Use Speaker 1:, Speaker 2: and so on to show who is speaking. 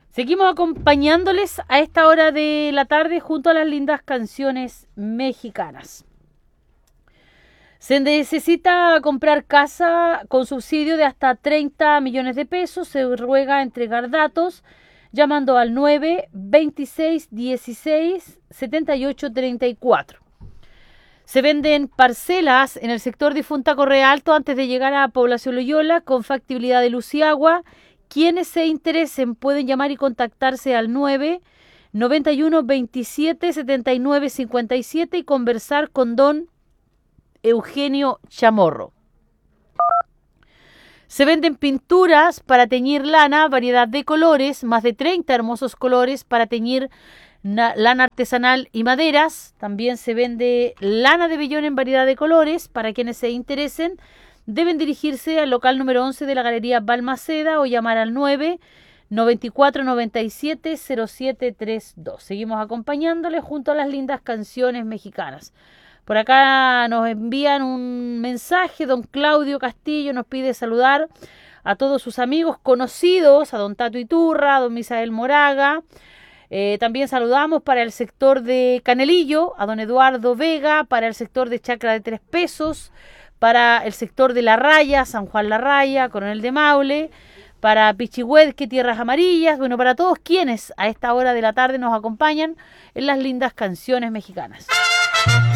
Speaker 1: Seguimos acompañándoles a esta hora de la tarde junto a las lindas canciones mexicanas. Se necesita comprar casa con subsidio de hasta 30 millones de pesos. Se ruega entregar datos llamando al 926 16 78 34. Se venden parcelas en el sector de Punta Correa Alto antes de llegar a Población Loyola con factibilidad de luz y agua. Quienes se interesen pueden llamar y contactarse al 991 27 79 57 y conversar con don Eugenio Chamorro. Se venden pinturas para teñir lana, variedad de colores, más de 30 hermosos colores para teñir lana artesanal y maderas. También se vende lana de vellón en variedad de colores. Para quienes se interesen, deben dirigirse al local número 11 de la Galería Balmaceda o llamar al 994 97 0732. Seguimos acompañándoles junto a las lindas canciones mexicanas. Por acá nos envían un mensaje, don Claudio Castillo nos pide saludar a todos sus amigos conocidos, a don Tato Iturra, a don Misael Moraga. También saludamos para el sector de Canelillo, a don Eduardo Vega, para el sector de Chacra de Tres Pesos, para el sector de La Raya, San Juan La Raya, Coronel de Maule, para Pichihuetque, Tierras Amarillas, bueno, para todos quienes a esta hora de la tarde nos acompañan en las lindas canciones mexicanas.